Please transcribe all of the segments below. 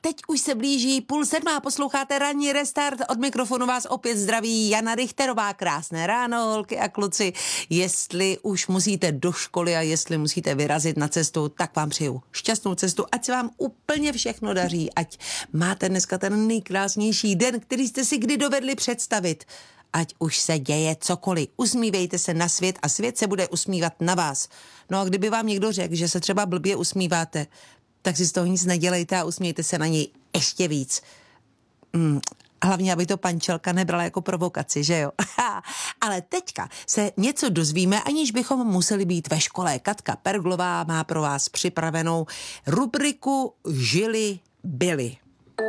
teď už se blíží 6:30, posloucháte Ranní restart, od mikrofonu vás opět zdraví Jana Richterová, krásné ráno, holky a kluci. Jestli už musíte do školy a jestli musíte vyrazit na cestu, tak vám přeju šťastnou cestu, ať se vám úplně všechno daří, ať máte dneska ten nejkrásnější den, který jste si kdy dovedli představit. Ať už se děje cokoliv, usmívejte se na svět a svět se bude usmívat na vás. No a kdyby vám někdo řekl, že se třeba blbě usmíváte, tak si z toho nic nedělejte a usmějte se na něj ještě víc. Hlavně, aby to pančelka nebrala jako provokaci, že jo? Ale teďka se něco dozvíme, aniž bychom museli být ve škole. Katka Perglová má pro vás připravenou rubriku Žili byli.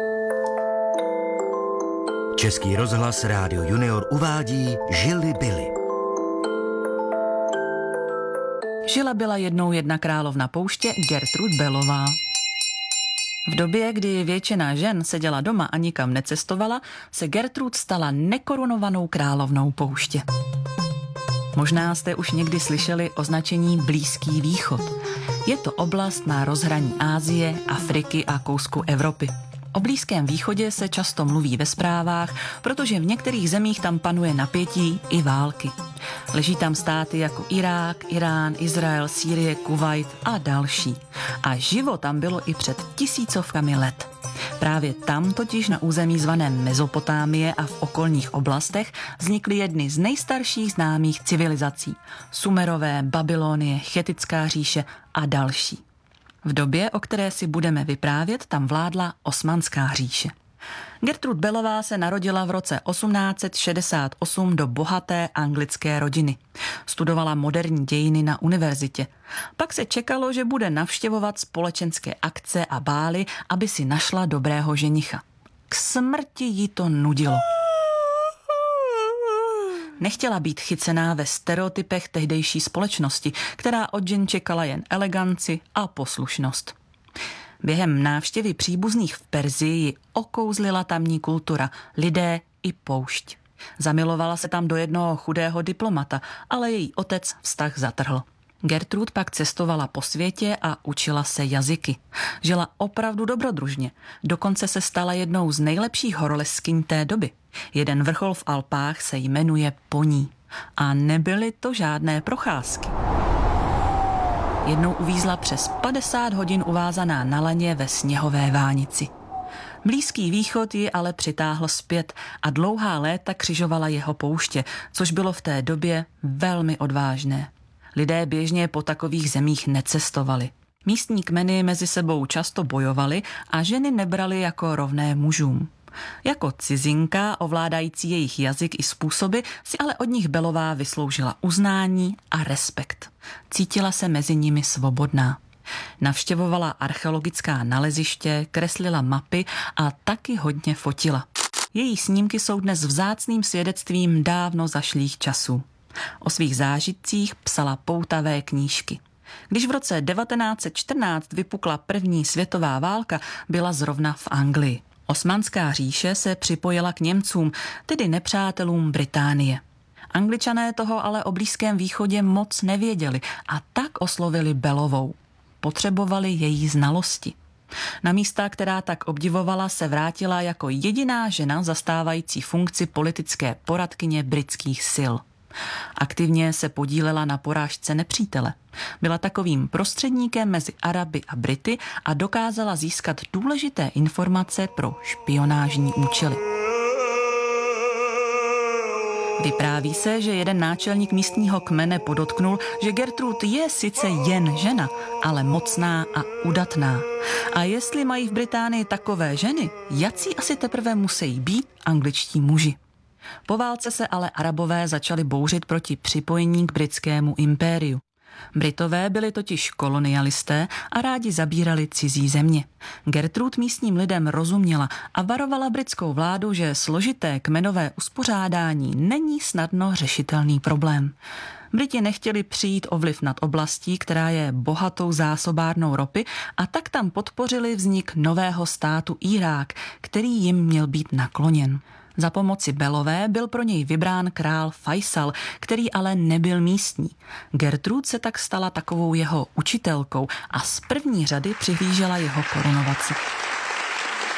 Český rozhlas Rádio Junior uvádí Žili byli. Žila byla jednou jedna královna pouště Gertrud Bellová. V době, kdy většina žen seděla doma a nikam necestovala, se Gertrud stala nekorunovanou královnou pouště. Možná jste už někdy slyšeli označení Blízký východ. Je to oblast na rozhraní Asie, Afriky a kousku Evropy. O Blízkém východě se často mluví ve zprávách, protože v některých zemích tam panuje napětí i války. Leží tam státy jako Irák, Irán, Izrael, Sýrie, Kuvajt a další. A živo tam bylo i před tisícovkami let. Právě tam totiž na území zvaném Mezopotámie a v okolních oblastech vznikly jedny z nejstarších známých civilizací. Sumerové, Babylonie, Chetická říše a další. V době, o které si budeme vyprávět, tam vládla Osmanská říše. Gertrud Bellová se narodila v roce 1868 do bohaté anglické rodiny. Studovala moderní dějiny na univerzitě. Pak se čekalo, že bude navštěvovat společenské akce a bály, aby si našla dobrého ženicha. K smrti jí to nudilo. Nechtěla být chycená ve stereotypech tehdejší společnosti, která od žen čekala jen eleganci a poslušnost. Během návštěvy příbuzných v Perzii ji okouzlila tamní kultura, lidé i poušť. Zamilovala se tam do jednoho chudého diplomata, ale její otec vztah zatrhl. Gertrud pak cestovala po světě a učila se jazyky. Žila opravdu dobrodružně. Dokonce se stala jednou z nejlepších horolezkyň té doby. Jeden vrchol v Alpách se jmenuje po ní. A nebyly to žádné procházky. Jednou uvízla přes 50 hodin uvázaná na laně ve sněhové vánici. Blízký východ ji ale přitáhl zpět a dlouhá léta křižovala jeho pouště, což bylo v té době velmi odvážné. Lidé běžně po takových zemích necestovali. Místní kmeny mezi sebou často bojovali a ženy nebrali jako rovné mužům. Jako cizinka, ovládající jejich jazyk i způsoby, si ale od nich Bellová vysloužila uznání a respekt. Cítila se mezi nimi svobodná. Navštěvovala archeologická naleziště, kreslila mapy a taky hodně fotila. Její snímky jsou dnes vzácným svědectvím dávno zašlých časů. O svých zážitcích psala poutavé knížky. Když v roce 1914 vypukla první světová válka, byla zrovna v Anglii. Osmanská říše se připojila k Němcům, tedy nepřátelům Británie. Angličané toho ale o Blízkém východě moc nevěděli a tak oslovili Bellovou. Potřebovali její znalosti. Na místa, která tak obdivovala, se vrátila jako jediná žena zastávající funkci politické poradkyně britských sil. Aktivně se podílela na porážce nepřítele. Byla takovým prostředníkem mezi Araby a Brity a dokázala získat důležité informace pro špionážní účely. Vypráví se, že jeden náčelník místního kmene podotknul, že Gertrud je sice jen žena, ale mocná a udatná. A jestli mají v Británii takové ženy, jací asi teprve musí být angličtí muži. Po válce se ale Arabové začali bouřit proti připojení k britskému impériu. Britové byli totiž kolonialisté a rádi zabírali cizí země. Gertrud místním lidem rozuměla a varovala britskou vládu, že složité kmenové uspořádání není snadno řešitelný problém. Briti nechtěli přijít o vliv nad oblastí, která je bohatou zásobárnou ropy, a tak tam podpořili vznik nového státu Irák, který jim měl být nakloněn. Za pomoci Bellové byl pro něj vybrán král Faisal, který ale nebyl místní. Gertrud se tak stala takovou jeho učitelkou a z první řady přihlížela jeho korunovaci.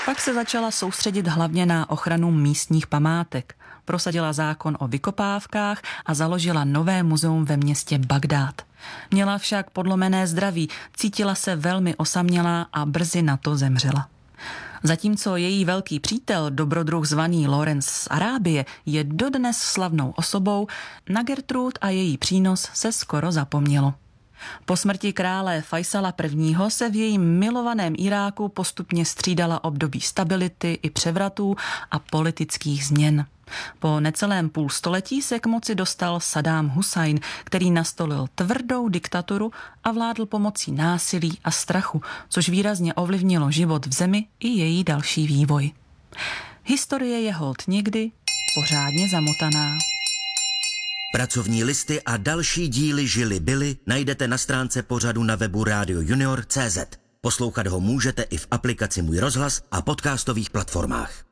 Pak se začala soustředit hlavně na ochranu místních památek. Prosadila zákon o vykopávkách a založila nové muzeum ve městě Bagdád. Měla však podlomené zdraví, cítila se velmi osamělá a brzy na to zemřela. Zatímco její velký přítel, dobrodruh zvaný Lorenz z Arábie, je dodnes slavnou osobou, na Gertrud a její přínos se skoro zapomnělo. Po smrti krále Faisala I. se v jejím milovaném Iráku postupně střídala období stability i převratů a politických změn. Po necelém půlstoletí se k moci dostal Saddám Husajn, který nastolil tvrdou diktaturu a vládl pomocí násilí a strachu, což výrazně ovlivnilo život v zemi i její další vývoj. Historie je holt někdy pořádně zamotaná. Pracovní listy a další díly Žili byly najdete na stránce pořadu na webu radiojunior.cz. Poslouchat ho můžete i v aplikaci Můj rozhlas a podcastových platformách.